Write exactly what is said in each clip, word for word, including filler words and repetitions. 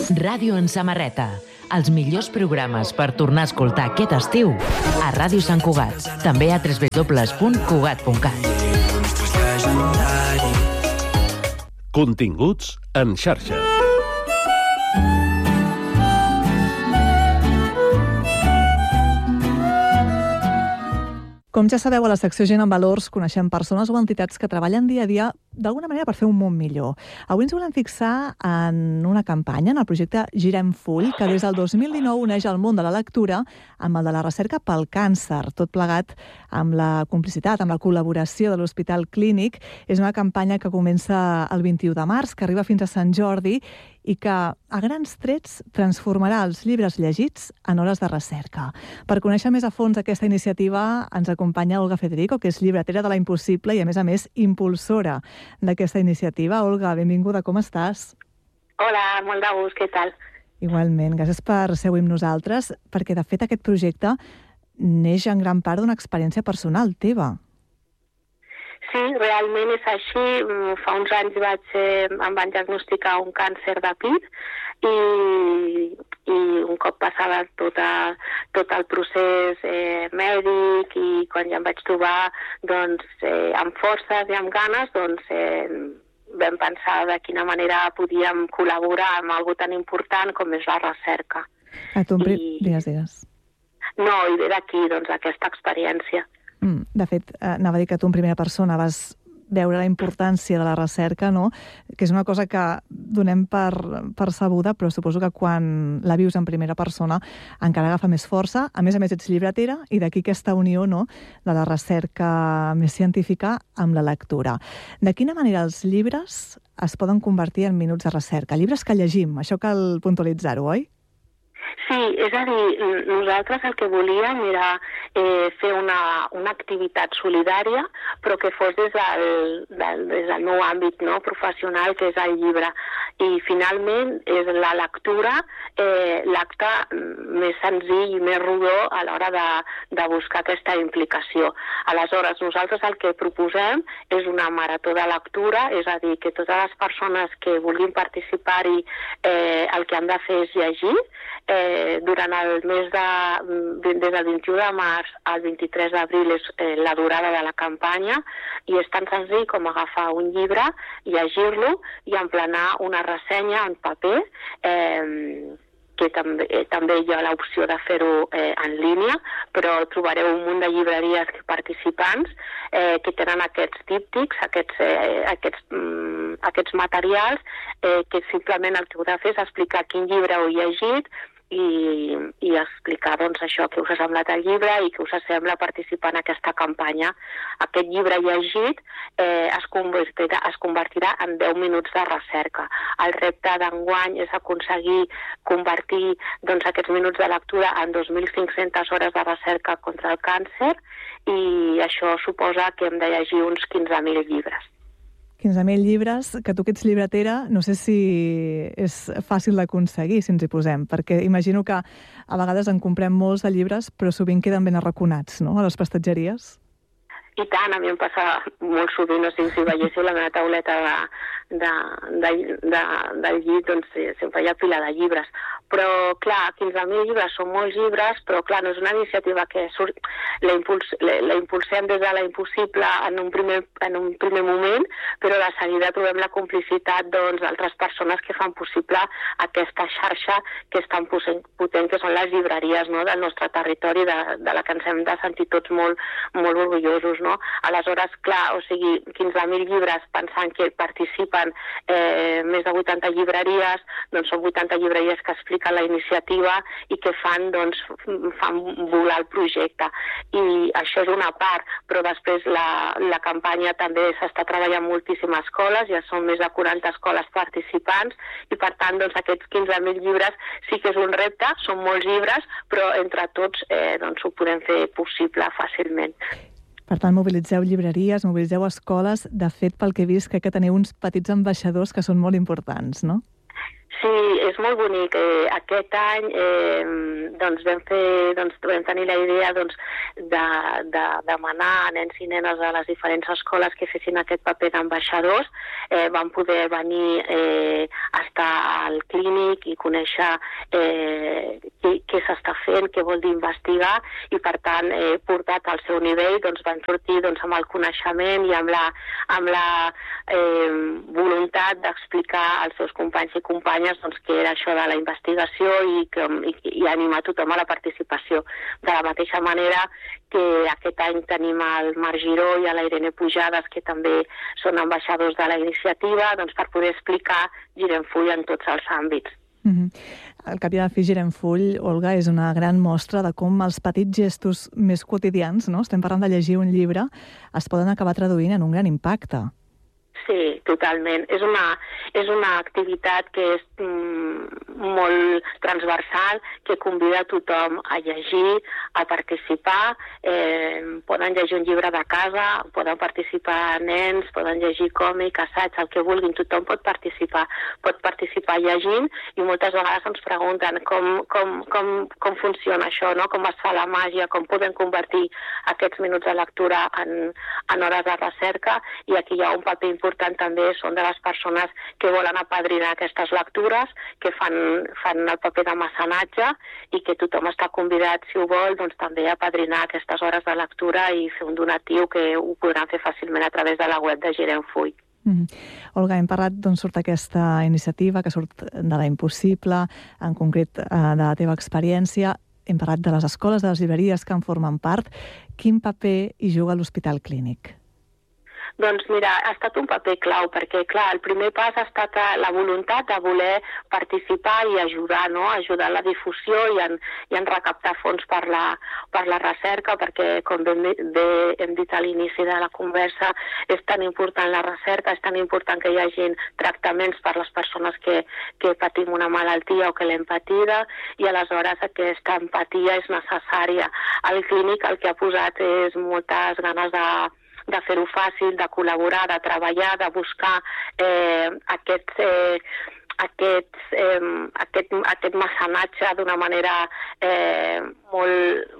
Ràdio en samarreta. Els millors programes per tornar a escoltar aquest estiu a Ràdio Sant Cugat. També a w w w punt cugat punt cat. Continguts en xarxa. Com ja sabeu, a la secció Gent en Valors coneixem persones o entitats que treballen dia a dia d'alguna manera per fer un món millor. Avui ens volem fixar en una campanya, en el projecte Girem Full, que des del dos mil dinou uneix el món de la lectura amb el de la recerca pel càncer, tot plegat amb la complicitat, amb la col·laboració de l'Hospital Clínic. És una campanya que comença el vint-i-u de març, que arriba fins a Sant Jordi i que, a grans trets, transformarà els llibres llegits en hores de recerca. Per conèixer més a fons aquesta iniciativa ens acompanya Olga Federico, que és llibretera de La Impossible i, a més a més, impulsora d'aquesta iniciativa. Olga, benvinguda, com estàs? Hola, molt de gust, què tal? Igualment, gràcies per ser avui amb nosaltres, perquè, de fet, aquest projecte neix en gran part d'una experiència personal teva. Sí, realment és així. Fa uns anys vaig, eh, em van diagnosticar un càncer de pit i, i un cop passava tot, a, tot el procés eh, mèdic i quan ja em vaig trobar doncs, eh, amb forces i amb ganes, doncs eh, vam pensar de quina manera podíem col·laborar amb algo tan important com és la recerca. A tu, I... digues, digues. No, i ve d'aquí, doncs, aquesta experiència. Mm, de fet, eh, anava a dir que tu en primera persona vas veure la importància de la recerca, no? Que és una cosa que donem per, per sabuda, però suposo que quan la vius en primera persona encara agafa més força. A més a més, ets llibretera i d'aquí aquesta unió, no?, de la recerca més científica amb la lectura. De quina manera els llibres es poden convertir en minuts de recerca? Llibres que llegim, això cal puntualitzar-ho, oi? Sí, és a dir, nosaltres el que volíem era eh, fer una, una activitat solidària, però que fos des del, del, des del meu àmbit, no?, professional, que és el llibre. I finalment és la lectura eh, l'acte més senzill i més rodó a l'hora de, de buscar aquesta implicació. Aleshores, nosaltres el que proposem és una marató de lectura, és a dir, que totes les persones que vulguin participar-hi eh, el que han de fer és llegir. Eh, durant el mes de, des del vint-i-u de març al vint-i-tres d'abril és eh, la durada de la campanya i és tan senzill com agafar un llibre, llegir-lo i emplenar una ressenya en paper, eh, que també, eh, també hi ha l'opció de fer-ho eh, en línia, però trobareu un munt de llibreries participants eh, que tenen aquests díptics, aquests, eh, aquests, mm, aquests materials, eh, que simplement el que heu de fer és explicar quin llibre heu llegit, i, i explicar doncs, això, què us ha semblat el llibre i què us sembla participar en aquesta campanya. Aquest llibre llegit eh, es, convertirà, es convertirà en deu minuts de recerca. El repte d'enguany és aconseguir convertir doncs, aquests minuts de lectura en dos mil cinc-centes hores de recerca contra el càncer i això suposa que hem de llegir uns quinze mil llibres. quinze mil llibres, que tu que ets llibretera, no sé si és fàcil d'aconseguir, si ens hi posem, perquè imagino que a vegades en comprem molts de llibres, però sovint queden ben arraconats, no?, a les prestatgeries. I tant, a mi em passa molt sovint, o sigui, si veiéssiu la meva tauleta de, de, de, de, del llit, doncs sempre hi ha pila de llibres. Però, clar, quinze mil llibres són molts llibres, però, clar, no és una iniciativa que surt, la, impuls, la, la impulsem des de La Impossible en un primer, en un primer moment, però de seguida trobem la complicitat doncs, d'altres persones que fan possible aquesta xarxa que és tan potent, que són les llibreries, no?, del nostre territori, de, de la que ens hem de sentir tots molt, molt orgullosos, no? Aleshores, clar, o sigui, quinze mil llibres pensant que participen eh, més de vuitanta llibreries, doncs són vuitanta llibreries que expliquen la iniciativa i que fan, doncs, fan volar el projecte. I això és una part, però després la, la campanya també s'està treballant en moltíssimes escoles, ja són més de quaranta escoles participants i, per tant, doncs, aquests quinze mil llibres sí que és un repte, són molts llibres, però entre tots eh, doncs, ho podem fer possible fàcilment. Per tant, mobilitzeu llibreries, mobilitzeu escoles. De fet, pel que he vist, crec que teniu uns petits ambaixadors que són molt importants, no? Sí, és molt bonic. Eh, aquest any eh, doncs vam, fer, doncs vam tenir la idea doncs, de, de demanar a nens i nenes de les diferents escoles que fessin aquest paper d'ambaixadors. Eh, van poder venir eh, a estar al clínic acadèmic i conèixer eh, què, què s'està fent, què vol dir investigar, i per tant, eh, portat al seu nivell, doncs van sortir doncs, amb el coneixement i amb la, amb la eh, voluntat d'explicar als seus companys i companyes doncs, què era això de la investigació i, que, i, i animar tothom a la participació. De la mateixa manera que aquest any tenim el Marc Giró i a la Irene Pujades, que també són ambaixadors de la iniciativa, doncs per poder explicar Girenfull en tots els àmbits. Mm-hmm. El cap i a la fi Girenfull, Olga, és una gran mostra de com els petits gestos més quotidians, no? Estem parlant de llegir un llibre, es poden acabar traduint en un gran impacte. Sí, totalment. És una, és una activitat que és mm, molt transversal, que convida a tothom a llegir, a participar. Eh, poden llegir un llibre de casa, poden participar nens, poden llegir còmic, assaig, el que vulguin. Tothom pot participar. Pot participar llegint i moltes vegades ens pregunten com, com, com, com funciona això, no? Com es fa la màgia, com podem convertir aquests minuts de lectura en, en hores de recerca, i aquí hi ha un paper important també, són de les persones que volen apadrinar aquestes lectures, que fan, fan el paper de mecenatge, i que tothom està convidat, si ho vol, doncs també a apadrinar aquestes hores de lectura i fer un donatiu, que ho podran fer fàcilment a través de la web de Girenfull. Mm-hmm. Olga, hem parlat d'on surt aquesta iniciativa, que surt de la Impossible, en concret de la teva experiència. Hem parlat de les escoles, de les llibreries que en formen part. Quin paper hi juga l'Hospital Clínic? Doncs mira, ha estat un paper clau, perquè clar, el primer pas ha estat la voluntat de voler participar i ajudar, no? Ajudar en la difusió i en, i en recaptar fons per la, per la recerca, perquè com bé, bé hem dit a l'inici de la conversa, és tan important la recerca, és tan important que hi hagi tractaments per les persones que, que patim una malaltia o que l'hem patida, i aleshores aquesta empatia és necessària. El clínic el que ha posat és moltes ganes de de fer-ho fàcil, de col·laborar, de treballar, de buscar eh, aquests, eh, aquests, eh, aquest, aquest mecenatge d'una manera eh, molt,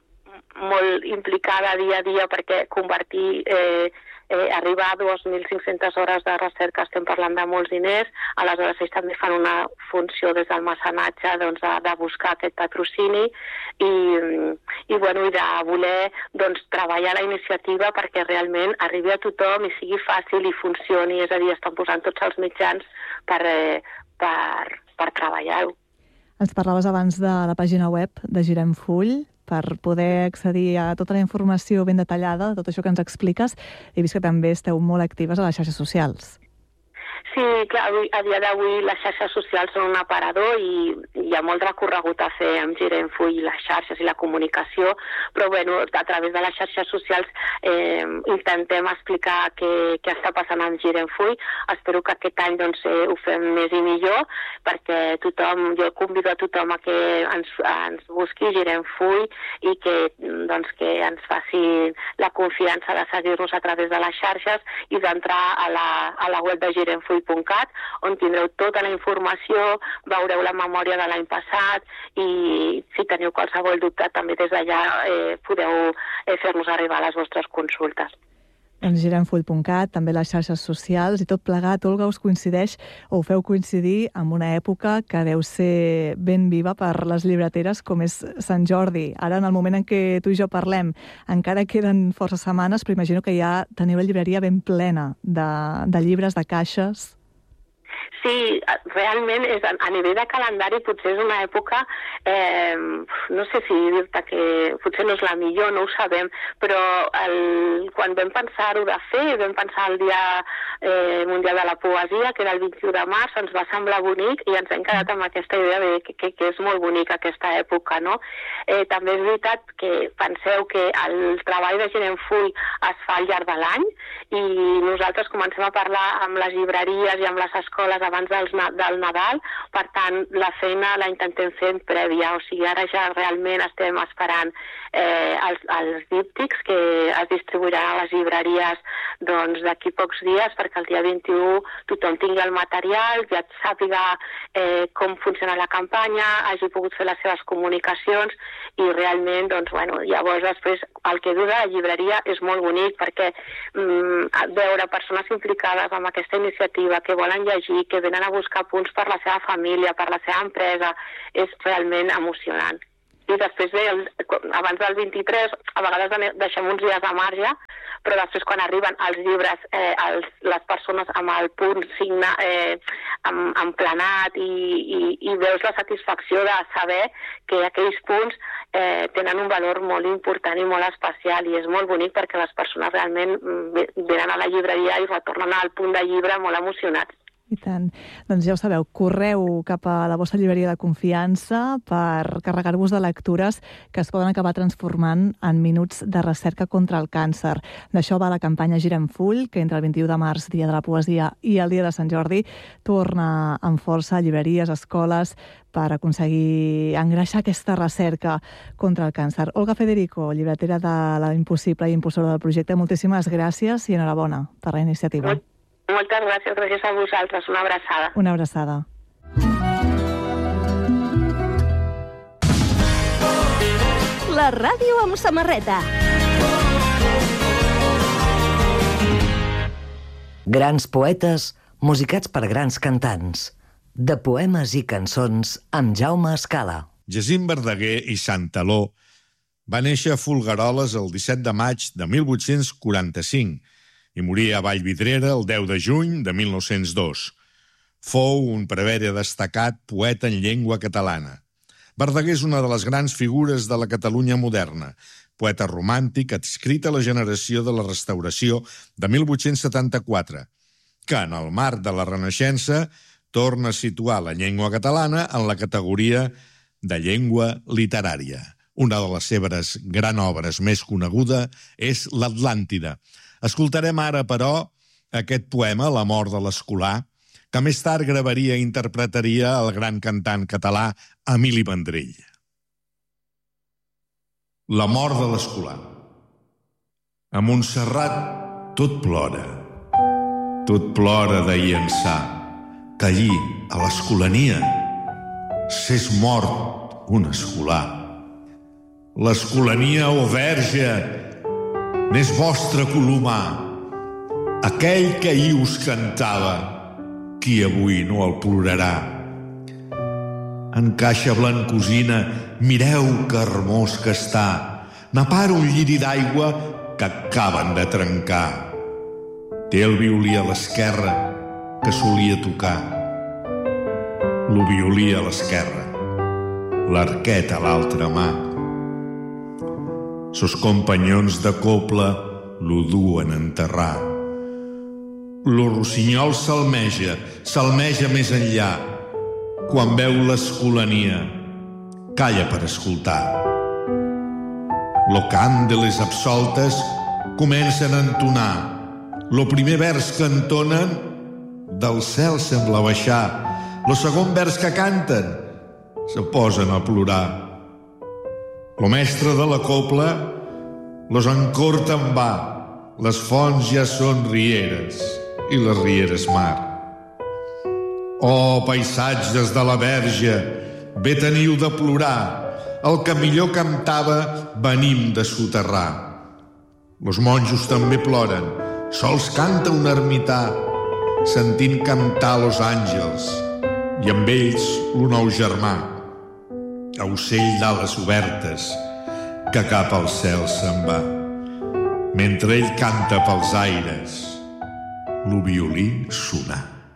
molt implicada dia a dia, perquè convertir... Eh, Eh, arribar a dos mil cinc-centes hores de recerca, estem parlant de molts diners, aleshores ells també fan una funció des del mecenatge, doncs, de, de buscar aquest patrocini i, i, bueno, i de voler doncs, treballar la iniciativa perquè realment arribi a tothom i sigui fàcil i funcioni, és a dir, estan posant tots els mitjans per, eh, per, per treballar-ho. Ens parlaves abans de la pàgina web de Girenfull, per poder accedir a tota la informació ben detallada, tot això que ens expliques. He vist que també esteu molt actives a les xarxes socials. Sí, clar, a dia d'avui les xarxes socials són un aparador i hi ha molt recorregut a fer amb Girenfull i les xarxes i la comunicació, però bueno, a través de les xarxes socials eh, intentem explicar què, què està passant amb Girenfull. Espero que aquest any doncs, eh, ho fem més i millor, perquè tothom, jo convido a tothom a que ens, ens busqui Girenfull i que, doncs, que ens faci la confiança de seguir-nos a través de les xarxes i d'entrar a la, a la web de Girenfull punt cat, on tindreu tota la informació, veureu la memòria de l'any passat i si teniu qualsevol dubte també des d'allà eh, podeu eh, fer-nos arribar les vostres consultes. Doncs Girenfull punt cat, també les xarxes socials i tot plegat, Olga, us coincideix o ho feu coincidir amb una època que deu ser ben viva per les llibreteres com és Sant Jordi. Ara, en el moment en què tu i jo parlem, encara queden força setmanes, però imagino que ja teniu la llibreria ben plena de, de llibres, de caixes. Sí, realment és, a nivell de calendari potser és una època, eh, no sé si dir-te que potser no és la millor, no ho sabem, però el, quan vam pensar-ho de fer, vam pensar el Dia eh, Mundial de la Poesia, que era el vint-i-u de març, ens va semblar bonic i ens hem quedat amb aquesta idea de que, que, que és molt bonic aquesta època, no? Eh, també és veritat que penseu que el treball de Girenfull es fa al llarg de l'any i nosaltres comencem a parlar amb les llibreries i amb les escoles abans dels, del Nadal, per tant, la feina la intentem fer prèvia, o sigui, ara ja realment estem esperant eh, els, els díptics que es distribuiran a les llibreries doncs d'aquí pocs dies, perquè el dia vint-i-u tothom tingui el material, ja sàpiga eh, com funciona la campanya, hagi pogut fer les seves comunicacions i realment, doncs, bueno, llavors després el que dura la llibreria és molt bonic perquè mm, veure persones implicades en aquesta iniciativa que volen llegir, que venen a buscar punts per la seva família, per la seva empresa. És realment emocionant. I després, abans del vint-i-tres, a vegades deixem uns dies a marge, però després quan arriben els llibres, eh, els, les persones amb el punt signe, eh, emplenat i, i, i veus la satisfacció de saber que aquells punts eh, tenen un valor molt important i molt especial, i és molt bonic perquè les persones realment venen a la llibreria i retornen al punt de llibre molt emocionats. I tant. Doncs ja ho sabeu, correu cap a la vostra llibreria de confiança per carregar-vos de lectures que es poden acabar transformant en minuts de recerca contra el càncer. D'això va la campanya Girem Full, que entre el vint-i-u de març, dia de la poesia, i el dia de Sant Jordi, torna amb força a llibreries, escoles, per aconseguir engreixar aquesta recerca contra el càncer. Olga Federico, llibretera de La Impossible i impulsora del projecte, moltíssimes gràcies i enhorabona per la iniciativa. Moltes gràcies, gràcies a vosaltres. Una abraçada. Una abraçada. La ràdio amb samarreta. Grans poetes musicats per grans cantants. De poemes i cançons amb Jaume Escala. Jacint Verdaguer i Santaló va néixer a Folgueroles el disset de maig de mil vuit-cents quaranta-cinc i moria a Vallvidrera el deu de juny de mil nou-cents dos. Fou un prevere destacat poeta en llengua catalana. Verdaguer és una de les grans figures de la Catalunya moderna, poeta romàntic adscrit a la generació de la Restauració de mil vuit-cents setanta-quatre, que en el marc de la Renaixença torna a situar la llengua catalana en la categoria de llengua literària. Una de les seves grans obres més coneguda és l'Atlàntida. Escoltarem ara, però, aquest poema, La mort de l'escolà, que més tard gravaria i interpretaria el gran cantant català Emili Vendrell. La mort de l'escolà. A Montserrat tot plora, tot plora d'ahir ençà, que allí, a l'Escolania, s'és mort un escolà. L'Escolania, o verge, n'és vostre colomà, aquell que ahir us cantava, qui avui no el plorarà. En caixa blancosina, mireu que hermós que està, n'apara un lliri d'aigua que acaben de trencar. Té el violí a l'esquerra que solia tocar, lo violí a l'esquerra, l'arquet a l'altra mà. Sos companyons de copla lo duen a enterrar. Lo rossinyol salmeja, salmeja més enllà. Quan veu l'Escolania, calla per escoltar. Lo cant de les absoltes comencen a entonar. Lo primer vers que entonen, del cel sembla baixar. Lo segon vers que canten, se posen a plorar. Lo mestre de la copla los encorta en va. Les fonts ja són rieres i les rieres mar. Oh, paisatges de la Verge, bé teniu de plorar. El que millor cantava venim de soterrar. Los monjos també ploren, sols canta un ermità, sentint cantar los àngels, i amb ells lo nou germà. Ocell d'ales obertes, que cap al cel se'n va. Mentre ell canta pels aires, lo violí sonar.